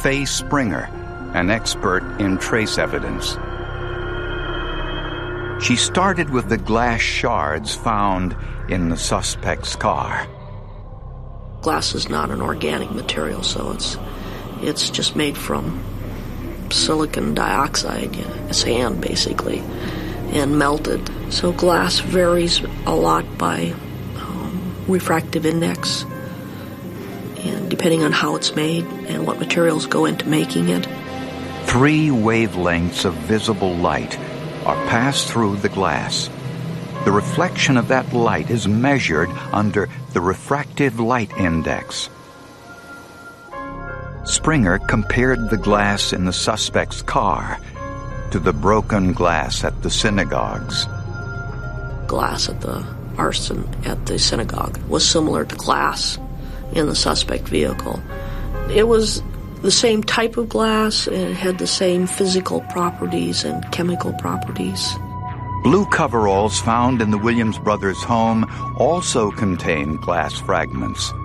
Fay Springer, an expert in trace evidence. She started with the glass shards found in the suspect's car. Glass is not an organic material, so it's just made from silicon dioxide, sand basically, and melted. So glass varies a lot by refractive index, and depending on how it's made and what materials go into making it. 3 wavelengths of visible light are passed through the glass. The reflection of that light is measured under the refractive light index. Springer compared the glass in the suspect's car to the broken glass at the synagogues. Glass at the arson at the synagogue was similar to glass in the suspect vehicle. It was the same type of glass, and it had the same physical properties and chemical properties. Blue coveralls found in the Williams brothers' home also contained glass fragments.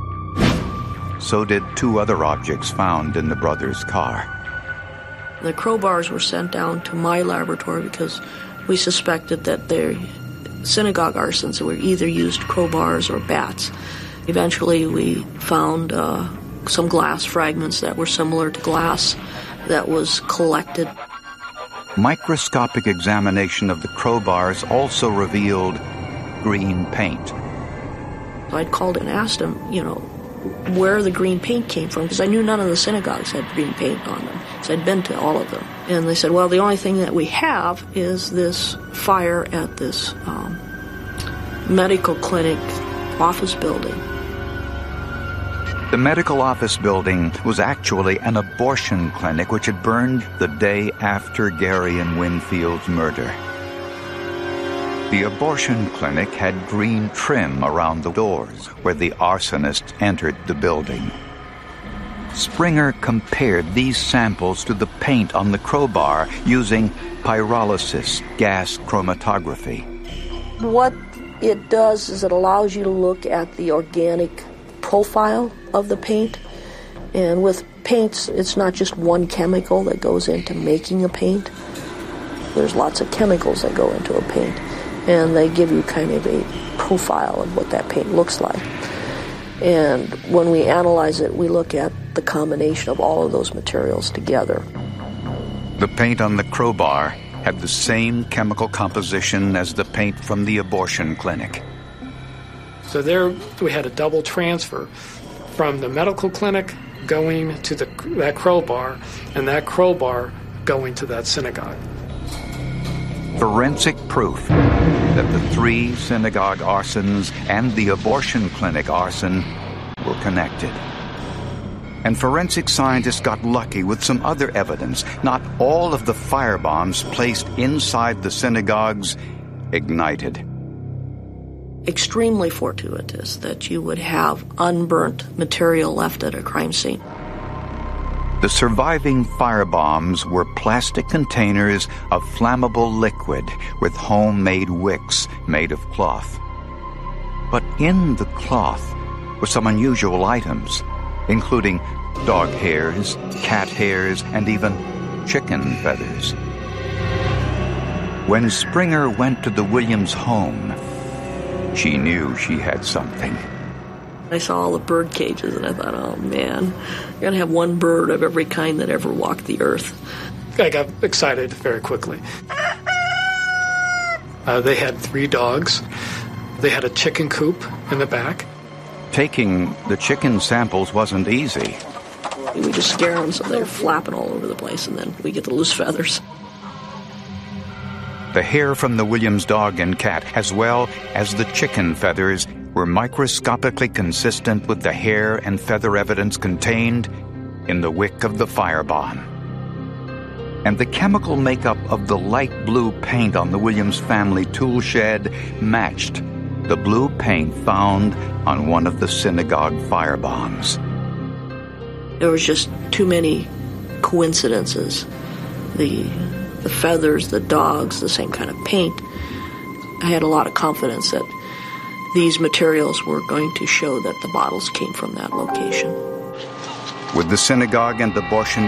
So did 2 other objects found in the brothers' car. The crowbars were sent down to my laboratory because we suspected that their synagogue arsons were either used crowbars or bats. Eventually we found some glass fragments that were similar to glass that was collected. Microscopic examination of the crowbars also revealed green paint. I'd called and asked him, where the green paint came from, because I knew none of the synagogues had green paint on them. So I'd been to all of them. And they said, well, the only thing that we have is this fire at this medical clinic office building. The medical office building was actually an abortion clinic which had burned the day after Gary and Winfield's murder. The abortion clinic had green trim around the doors where the arsonist entered the building. Springer compared these samples to the paint on the crowbar using pyrolysis gas chromatography. What it does is it allows you to look at the organic profile of the paint. And with paints, it's not just one chemical that goes into making a paint. There's lots of chemicals that go into a paint, and they give you kind of a profile of what that paint looks like. And when we analyze it, we look at the combination of all of those materials together. The paint on the crowbar had the same chemical composition as the paint from the abortion clinic. So there we had a double transfer from the medical clinic going to that crowbar, and that crowbar going to that synagogue. Forensic proof that the 3 synagogue arsons and the abortion clinic arson were connected. And forensic scientists got lucky with some other evidence. Not all of the firebombs placed inside the synagogues ignited. Extremely fortuitous that you would have unburnt material left at a crime scene. The surviving firebombs were plastic containers of flammable liquid with homemade wicks made of cloth. But in the cloth were some unusual items, including dog hairs, cat hairs, and even chicken feathers. When Springer went to the Williams home, she knew she had something. I saw all the bird cages, and I thought, oh, man, you're going to have one bird of every kind that ever walked the earth. I got excited very quickly. They had 3 dogs. They had a chicken coop in the back. Taking the chicken samples wasn't easy. We just scare them so they're flapping all over the place, and then we get the loose feathers. The hair from the Williams dog and cat, as well as the chicken feathers, were microscopically consistent with the hair and feather evidence contained in the wick of the firebomb. And the chemical makeup of the light blue paint on the Williams family tool shed matched the blue paint found on one of the synagogue firebombs. There was just too many coincidences. The feathers, the dogs, the same kind of paint. I had a lot of confidence that these materials were going to show that the bottles came from that location. With the synagogue and abortion